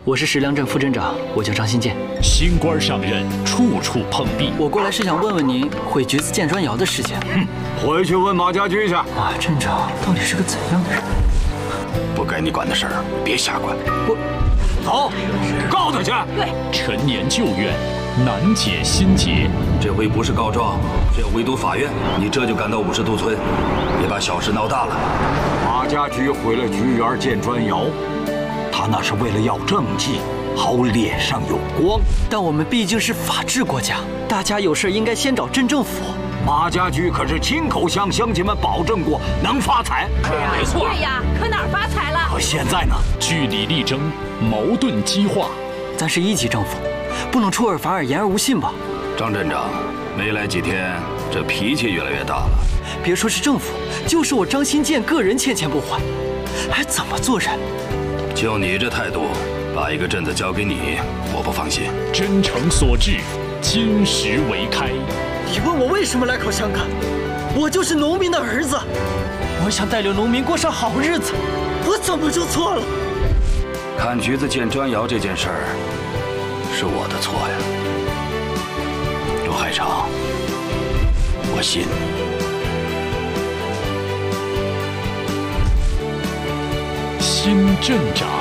我是石梁镇副镇长，我叫张新建。 新官上任，处处碰壁。 我过来是想问问您毁橘子建砖窑的事情。 回去问马家驹去。 马镇长到底是个怎样的人？ 不该你管的事儿，别瞎管。 我， 走，告他去。 对， 陈年旧怨，难解心结。 这回不是告状，是要围堵法院。你这就赶到50渡村，别把小事闹大了。 马家驹毁了菊园建砖窑，他那是为了要政绩，好脸上有光。 但我们毕竟是法治国家，大家有事应该先找镇政府。 马家驹可是亲口向乡亲们保证过能发财。 没错。对呀，可哪儿发财了？ 可现在呢？ 据理力争，矛盾激化。 咱是1级政府，不能出尔反尔，言而无信吧？ 张镇长，没来几天，这脾气越来越大了。 别说是政府，就是我张新建个人欠钱不还，还怎么做人？ 就你这态度，把一个镇子交给你，我不放心。 真诚所至，金石为开。 你问我为什么来考香港？我就是农民的儿子，我想带领农民过上好日子，我怎么就错了？ 看橘子建砖窑这件事儿，是我的错呀。陆海长，我信。 新镇长。